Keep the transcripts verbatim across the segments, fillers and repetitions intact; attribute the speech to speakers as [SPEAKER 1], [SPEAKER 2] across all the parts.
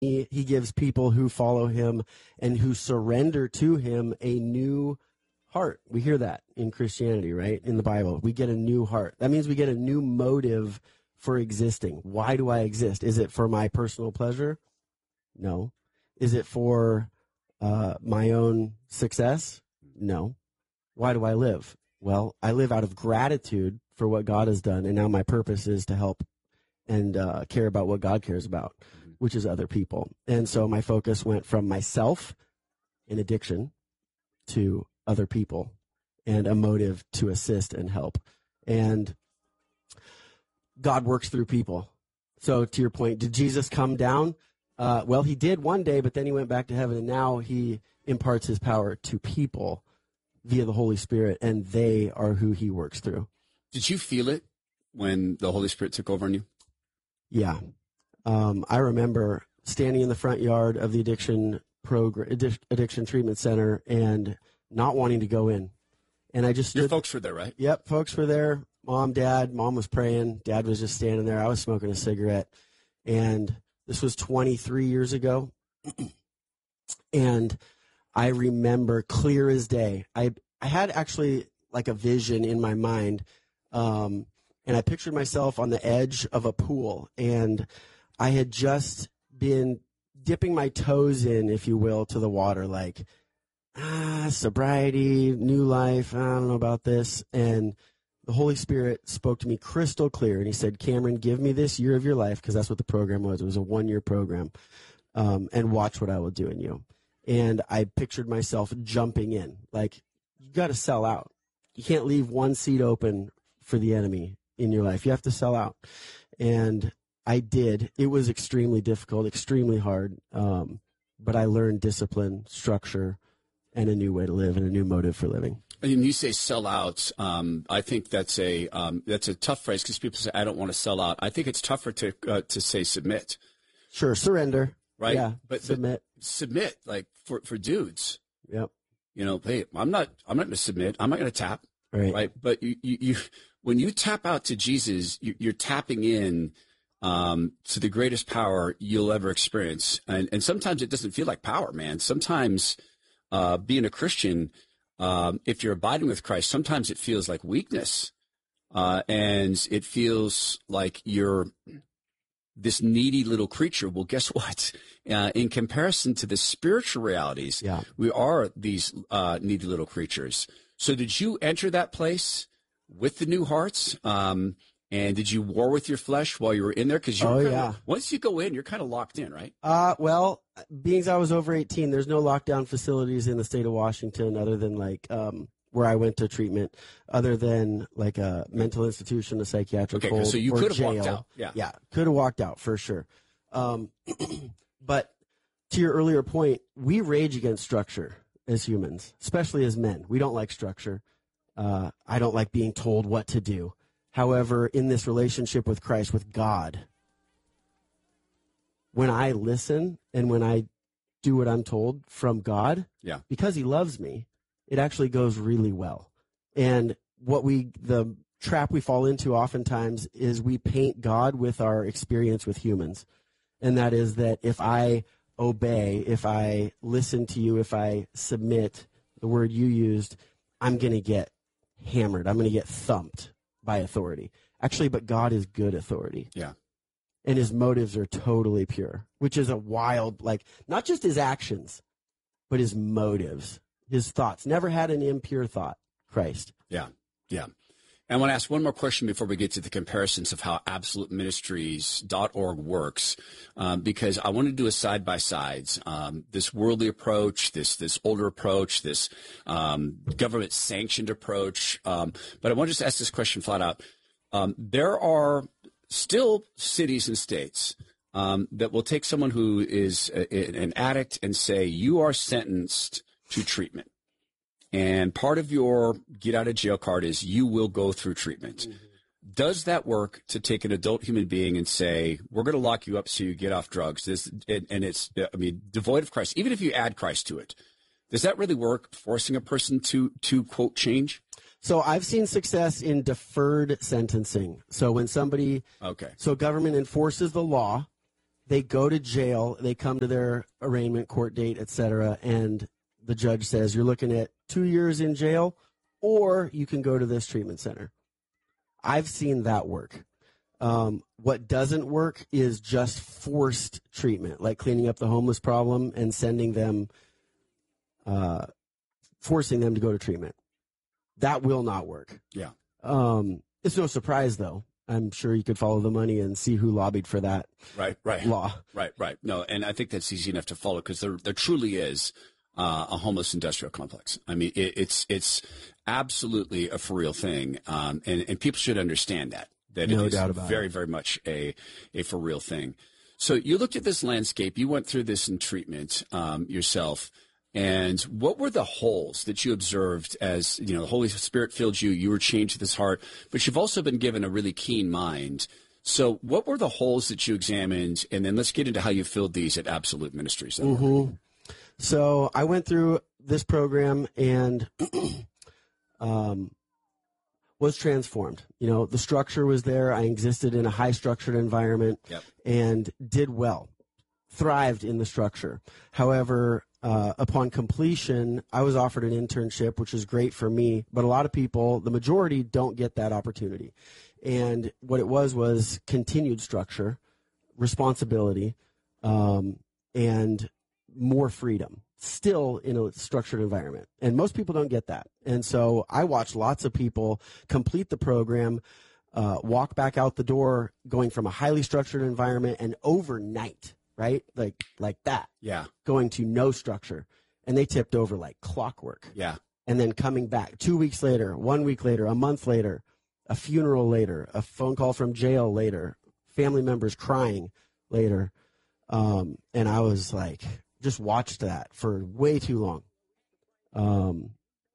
[SPEAKER 1] He, he gives people who follow him and who surrender to him a new heart. We hear that in Christianity, right? In the Bible, we get a new heart. That means we get a new motive for existing. Why do I exist? Is it for my personal pleasure? No. Is it for uh, my own success? No. Why do I live? Well, I live out of gratitude for what God has done, and now my purpose is to help and uh, care about what God cares about, which is other people. And so my focus went from myself and addiction to other people and a motive to assist and help. And God works through people. So to your point, did Jesus come down? Uh, well, he did one day, but then he went back to heaven, and now he imparts his power to people via the Holy Spirit, and they are who he works through.
[SPEAKER 2] Did you feel it when the Holy Spirit took over on you?
[SPEAKER 1] Yeah. Um, I remember standing in the front yard of the addiction program, addiction treatment center, and not wanting to go in. And I just stood,
[SPEAKER 2] your folks were there, right?
[SPEAKER 1] Yep, folks were there. Mom, Dad. Mom was praying. Dad was just standing there. I was smoking a cigarette, and this was twenty-three years ago. And I remember clear as day. I I had actually like a vision in my mind, um, and I pictured myself on the edge of a pool, and I had just been dipping my toes in, if you will, to the water, like, ah, sobriety, new life, I don't know about this. And the Holy Spirit spoke to me crystal clear, and he said, Cameron, give me this year of your life, because that's what the program was. It was a one-year program, um, and watch what I will do in you. And I pictured myself jumping in. Like, you got to sell out. You can't leave one seat open for the enemy in your life. You have to sell out. And I did. It was extremely difficult, extremely hard, um, but I learned discipline, structure, and a new way to live and a new motive for living.
[SPEAKER 2] And you say sell out. Um, I think that's a um, that's a tough phrase because people say, I don't want to sell out. I think it's tougher to uh, to say submit.
[SPEAKER 1] Sure, surrender.
[SPEAKER 2] Right?
[SPEAKER 1] Yeah,
[SPEAKER 2] but
[SPEAKER 1] submit.
[SPEAKER 2] But submit, like for, for dudes.
[SPEAKER 1] Yep.
[SPEAKER 2] You know, hey, I'm not I'm not going to submit. I'm not going to tap.
[SPEAKER 1] Right.
[SPEAKER 2] Right. But you, you, you when you tap out to Jesus, you, you're tapping in um, to the greatest power you'll ever experience. And, and sometimes it doesn't feel like power, man. Sometimes uh, being a Christian, um, if you're abiding with Christ, sometimes it feels like weakness. Uh, and it feels like you're this needy little creature. Well, guess what? Uh, in comparison to the spiritual realities,
[SPEAKER 1] yeah.
[SPEAKER 2] we are these uh, needy little creatures. So did you enter that place with the new hearts? Um, and did you war with your flesh while you were in there? Because
[SPEAKER 1] oh,
[SPEAKER 2] kinda,
[SPEAKER 1] yeah.
[SPEAKER 2] once you go in, you're kind of locked in, right?
[SPEAKER 1] Uh, well, being I was over eighteen, there's no lockdown facilities in the state of Washington other than like um, where I went to treatment, other than like a mental institution, a psychiatric
[SPEAKER 2] okay,
[SPEAKER 1] hold,
[SPEAKER 2] so you
[SPEAKER 1] or
[SPEAKER 2] could have
[SPEAKER 1] jail.
[SPEAKER 2] walked out. Yeah,
[SPEAKER 1] yeah, could have walked out for sure. Um, but to your earlier point, we rage against structure as humans, especially as men. We don't like structure. Uh, I don't like being told what to do. However, in this relationship with Christ, with God, when I listen and when I do what I'm told from God,
[SPEAKER 2] yeah.
[SPEAKER 1] because he loves me, it actually goes really well. And what we, the trap we fall into oftentimes is we paint God with our experience with humans. And that is that if I obey, if I listen to you, if I submit, the word you used, I'm going to get hammered. I'm going to get thumped by authority. Actually, but God is good authority.
[SPEAKER 2] Yeah.
[SPEAKER 1] And his motives are totally pure, which is a wild, like, not just his actions, but his motives, his thoughts. Never had an impure thought, Christ.
[SPEAKER 2] Yeah. Yeah. And I want to ask one more question before we get to the comparisons of how absolute ministries dot org works, um, because I want to do a side-by-sides, um, this worldly approach, this this older approach, this um, government-sanctioned approach. Um, but I want to just ask this question flat out. Um, there are still cities and states um, that will take someone who is a, an addict and say, you are sentenced to treatment. And part of your get out of jail card is you will go through treatment. Mm-hmm. Does that work to take an adult human being and say, we're going to lock you up so you get off drugs? This, and, and it's, I mean, devoid of Christ, even if you add Christ to it, does that really work, forcing a person to, to quote, change?
[SPEAKER 1] So I've seen success in deferred sentencing. So when somebody,
[SPEAKER 2] okay,
[SPEAKER 1] so government enforces the law, they go to jail, they come to their arraignment, court date, et cetera, and the judge says, you're looking at two years in jail, or you can go to this treatment center. I've seen that work. Um, what doesn't work is just forced treatment, like cleaning up the homeless problem and sending them, uh, forcing them to go to treatment. That will not work.
[SPEAKER 2] Yeah.
[SPEAKER 1] Um, it's no surprise, though. I'm sure you could follow the money and see who lobbied for that
[SPEAKER 2] right, right.
[SPEAKER 1] law.
[SPEAKER 2] Right, right. No, and I think that's easy enough to follow because there, there truly is uh, a homeless industrial complex. I mean, it, it's it's absolutely a for real thing, um, and, and people should understand that. That
[SPEAKER 1] no
[SPEAKER 2] it is
[SPEAKER 1] doubt about
[SPEAKER 2] very,
[SPEAKER 1] it.
[SPEAKER 2] very much a, a for real thing. So you looked at this landscape. You went through this in treatment um, yourself. And what were the holes that you observed as, you know, the Holy Spirit filled you, you were changed to this heart, but you've also been given a really keen mind. So what were the holes that you examined? And then let's get into how you filled these at Absolute Ministries.
[SPEAKER 1] Mm-hmm. So I went through this program and um, was transformed. You know, the structure was there. I existed in a high structured environment
[SPEAKER 2] yep.
[SPEAKER 1] and did well, thrived in the structure. However, Uh, upon completion, I was offered an internship, which was great for me, but a lot of people, the majority, don't get that opportunity. And what it was was continued structure, responsibility, um, and more freedom, still in a structured environment. And most people don't get that. And so I watched lots of people complete the program, uh, walk back out the door, going from a highly structured environment and overnight, right? Like, like that.
[SPEAKER 2] Yeah.
[SPEAKER 1] Going to no structure. And they tipped over like clockwork.
[SPEAKER 2] Yeah.
[SPEAKER 1] And then coming back two weeks later, one week later, a month later, a funeral later, a phone call from jail later, family members crying later. Um, and I was like, just watched that for way too long. Um,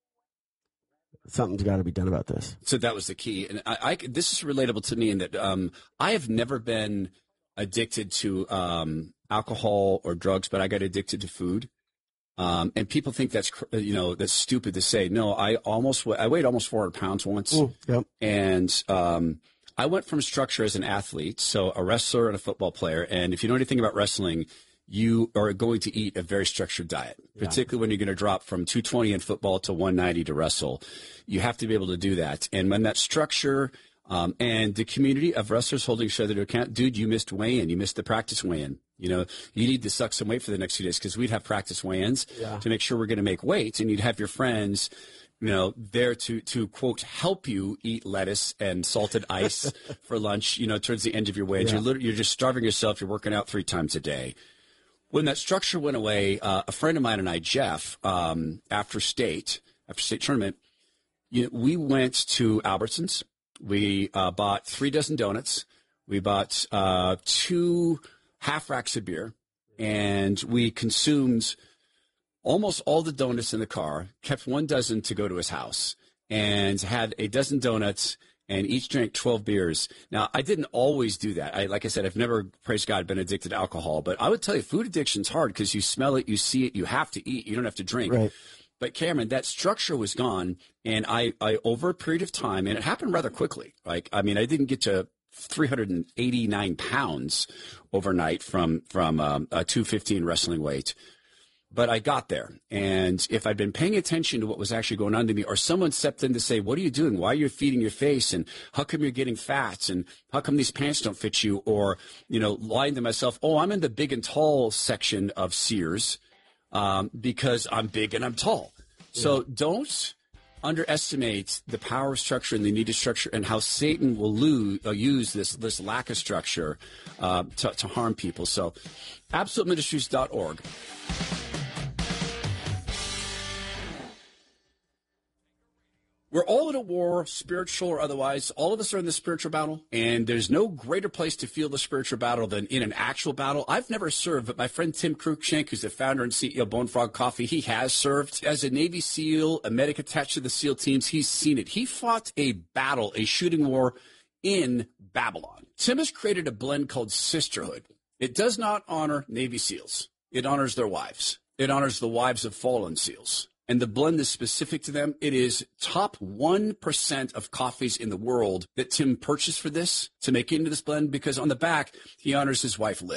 [SPEAKER 1] something's got to be done about this.
[SPEAKER 2] So that was the key. And I, I this is relatable to me in that um, I have never been addicted to um, alcohol or drugs, but I got addicted to food. Um, and people think that's, you know, that's stupid to say. No, I almost, I weighed almost four hundred pounds once.
[SPEAKER 1] Ooh, yep.
[SPEAKER 2] And um, I went from structure as an athlete, so a wrestler and a football player. And if you know anything about wrestling, you are going to eat a very structured diet,
[SPEAKER 1] yeah.
[SPEAKER 2] particularly when you're going to drop from two twenty in football to one ninety to wrestle. You have to be able to do that. And when that structure Um, and the community of wrestlers holding each other to account, dude, you missed weigh-in. You missed the practice weigh-in. You know, you need to suck some weight for the next few days because we'd have practice weigh-ins
[SPEAKER 1] yeah.
[SPEAKER 2] to make sure we're going to make weight. And you'd have your friends, you know, there to, to quote, help you eat lettuce and salted ice for lunch, you know, towards the end of your weigh-ins.
[SPEAKER 1] Yeah.
[SPEAKER 2] You're, literally, you're just starving yourself. You're working out three times a day. When that structure went away, uh, a friend of mine and I, Jeff, um, after state, after state tournament, you know, we went to Albertsons. We uh, bought three dozen donuts. We bought uh, two half racks of beer, and we consumed almost all the donuts in the car, kept one dozen to go to his house, and had a dozen donuts, and each drank twelve beers. Now, I didn't always do that. I, like I said, I've never, praise God, been addicted to alcohol, but I would tell you food addiction's hard because you smell it, you see it, you have to eat. You don't have to drink.
[SPEAKER 1] Right.
[SPEAKER 2] But Cameron, that structure was gone, and I, I, over a period of time, and it happened rather quickly. Like, I mean, I didn't get to three hundred eighty-nine pounds overnight from from um, a two fifteen wrestling weight, but I got there. And if I'd been paying attention to what was actually going on to me, or someone stepped in to say, "What are you doing? Why are you feeding your face? And how come you're getting fat? And how come these pants don't fit you?" Or, you know, lying to myself, "Oh, I'm in the big and tall section of Sears." Um, because I'm big and I'm tall. So yeah. Don't underestimate the power structure and the needed structure and how Satan will lose, uh, use this, this lack of structure uh, to, to harm people. So absolute ministries dot org. We're all in a war, spiritual or otherwise. All of us are in the spiritual battle, and there's no greater place to feel the spiritual battle than in an actual battle. I've never served, but my friend Tim Cruikshank, who's the founder and C E O of Bone Frog Coffee, he has served. As a Navy SEAL, a medic attached to the SEAL teams, he's seen it. He fought a battle, a shooting war in Babylon. Tim has created a blend called Sisterhood. It does not honor Navy SEALs. It honors their wives. It honors the wives of fallen SEALs. And the blend is specific to them. It is top one percent of coffees in the world that Tim purchased for this to make into this blend because on the back, he honors his wife, Liz.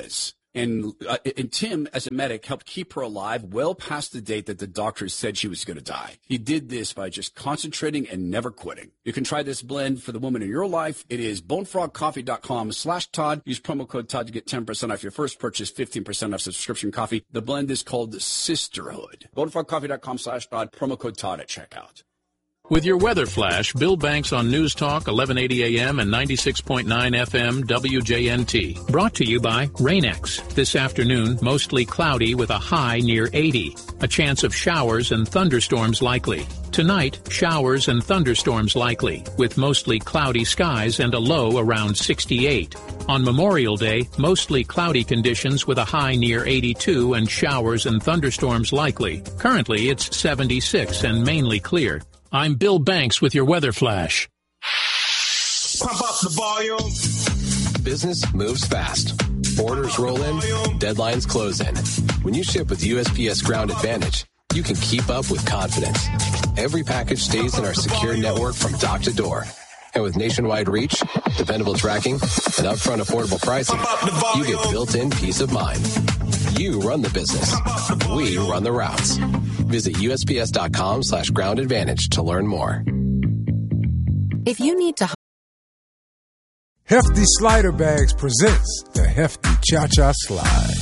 [SPEAKER 2] And, uh, and Tim, as a medic, helped keep her alive well past the date that the doctors said she was going to die. He did this by just concentrating and never quitting. You can try this blend for the woman in your life. It is bonefrogcoffee.com slash Todd. Use promo code Todd to get ten percent off your first purchase, fifteen percent off subscription coffee. The blend is called Sisterhood. bonefrogcoffee.com slash Todd. Promo code Todd at checkout.
[SPEAKER 3] With your weather flash, Bill Banks on News Talk, eleven eighty A M and ninety-six point nine F M W J N T. Brought to you by Rain-X. This afternoon, mostly cloudy with a high near eighty. A chance of showers and thunderstorms likely. Tonight, showers and thunderstorms likely, with mostly cloudy skies and a low around sixty-eight. On Memorial Day, mostly cloudy conditions with a high near eighty-two and showers and thunderstorms likely. Currently, it's seventy-six and mainly clear. I'm Bill Banks with your weather flash.
[SPEAKER 4] Pump up the volume.
[SPEAKER 5] Business moves fast. Orders roll in, deadlines close in. When you ship with U S P S Ground Advantage, you can keep up with confidence. Every package stays in our secure network from dock to door. And with nationwide reach, dependable tracking, and upfront affordable pricing, you get built-in peace of mind. You run the business. We run the routes. Visit USPS.com slash ground advantage to learn more.
[SPEAKER 6] If you need to...
[SPEAKER 7] Hefty Slider Bags presents the Hefty Cha-Cha Slide.